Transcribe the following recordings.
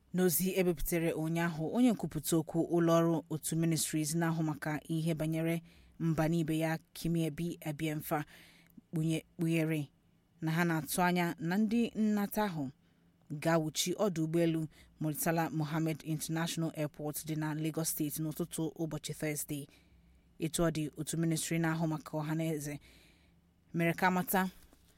N'ozi ebipụtara ụnyaahụ, onye nkwupụta okwu ụlọọrụ otu Ministries na-ahụ maka ihe banyere mba n'ibe ya Kimiebi Ebiemfa kpughere na ha na-atụ anya na ndị nnata ahụ ga-awụchi ọdụ ụgbọelu Murtala Mohammed International Airport dị na Lagos State n'ụtụtụ ụbọchị Thursday. Etu ọ dị, otu Ministry na-ahụ maka ọhaneze mere ka amata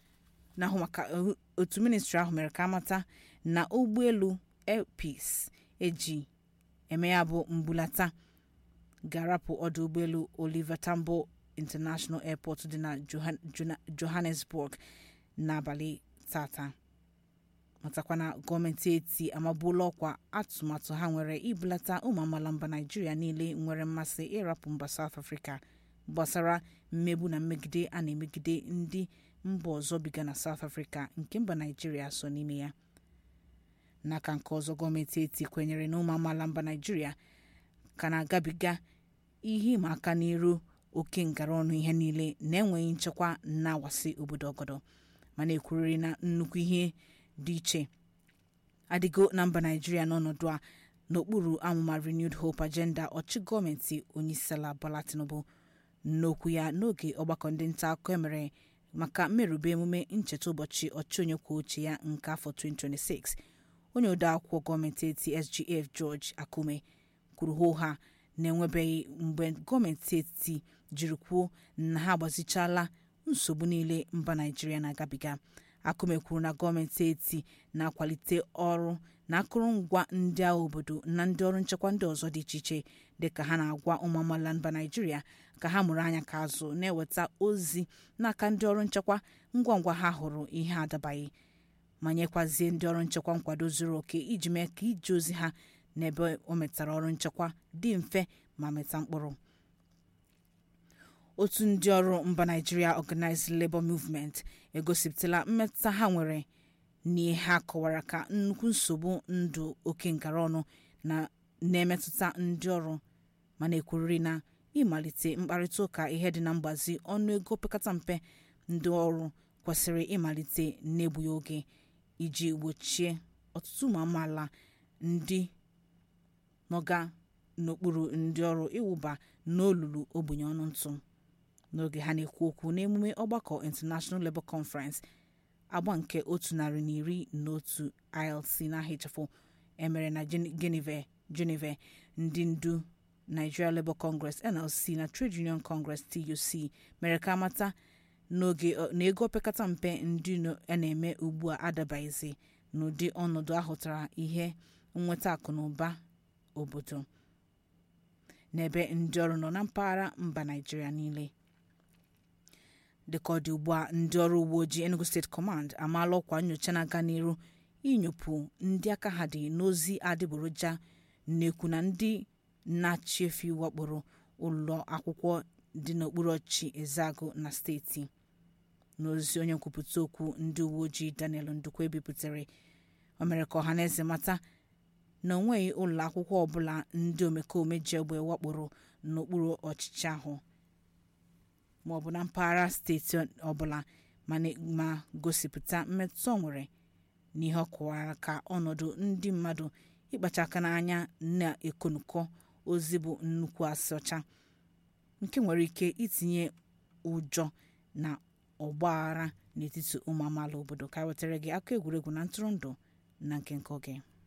na ụgbọelu Air Peace eji eme ya bụ mbulata ga-arapụ ọdụ ụgbọelu Oliver Tambo International Airport dị na Johannesburg n'abalị tata. Matakwana gọọmenti eti amabuola ọkwa atụmatụ ha nwere ibulata ụmụ amaala mba Naịjirịa niile nwere mmasị ịrapụ mba South Africa gbasara mmegbu na mmegide a na-emegide ndị mba ọzọ biga na South Africa nke mba Naịjirịa so n'ime ya. N'aka nke ọzọ, gọọmenti eti kwenyere na ụmụ amaala mba Naịjirịa ka na-agabiga ihe ịma aka n'iru oke ngara ọnụ ihe niile na-enweghị nchekwa na-awasị obodo ọgọdọ, mana ekwuriri na nnukwu ihe dị iche adịgo na mba Naịjirịa n'ọnọdụ a n'okpuru amụma Renewed Hope Agenda ọchị gọọmenti onyeisiala Bola Tinubu. N'okwu ya n'oge ọgbakọ ndị nta akụkọ emere maka mmerụbe emume ncheta ụbọchị ọchị onye kwuo uche ya nke afọ 2026, onye odeakwụkwọ gọọmenti eti SGF George Akume kwuru hoohaa na-enwebeghị mgbe gọọmenti eti jiri kwuo na ha agbazichala nsogbu niile mba Naịjirịa na-agabiga. Akume kwuru na gọọmenti eti na-akwalite ọrụ na akụrụngwa ndị agha obodo na ndị ọrụ nchekwa ndị ọzọ dị iche iche dịka ha na-agwa ụmụ amaala mba Naịjirịa ka ha mụrụ anya ka azụ na-eweta ozi n'aka ndị ọrụ nchekwa ngwa ngwa ha hụrụ ihe adabaghị, ma nyekwazie ndị ọrụ nchekwa nkwado zuru oke iji mee ka ije ozi ha n'ebe o metara ọrụ nchekwa dị mfe ma meta mkpụrụ. Otu ndị ọrụ mba Nigeria Organized Labour Movement egosipụtala mmetụta ha nwere n'ihe ha kọwara ka nnukwu nsogbu ndụ oke ngara ọnụ na-emetụta ndị ọrụ, mana ekwuriri na ịmalite mkparịta ụka ihe dị na mgbazi ọnụego pekata mpe ndị ọrụ kwesịrị ịmalite n'egbughị oge iji gbochie ọtụtụ ụmụ amaala ndị nọga n'okpuru ndị ọrụ ịwụba n'olulu ogbenye ọnụ ntụ. N'oge ha na-ekwu okwu n'emume ọgbakọ International Labour Conference agba nke 111 ILC na-ahịchafụ emere na Geneva, ndị ndu Nigeria Labour Congress NLC na Trade Union Congress TUC mere ka amata n'oge na ego opekata mpe ndị na-eme ugbu a adabaghịzi n'ụdị ọnọdụ ahụtara ihe nnweta akụ na ụba obodo n'ebe ndị ọrụ nọ na mpaghara mba Naịjirịa niile. Dịka ọ dị ugbu a, ndị ọrụ uwe ojii Enugu State Command amaala ọkwa nyocha na-aga n'iru inyopụ ndị aka ha dị n'ozi adịgboroja na-ekwu na ndị na-achị efi wakporo ụlọ akwụkwọ dị n'okpuru ọchị Ezeagu na steeti. N'ozi onye nkwupụta okwu ndị uwe ojii Daniel Ndukwe bipụtara, o mere ka ọhaneze mata na onweghị ụlọ akwụkwọ ọbụla ndị omekome ji egbe wakporo n'okpuru ọchịchị ahụ maọbụ na mpaghara steeti ọbụla, ma gosipụta mmetụta nwere n'ihe ọ kọwara ka ọnọdụ ndị mmadụ ịkpacha aka n'anya na-ekonukọ ozi bụ nnukwu asị ọcha nke nwere ike itinye ụjọ na ọgbaghara n'etiti ụmụ amaala obodo. Ka wetara gị akụkọ egwuregwu na ntụrụndụ na nke oge.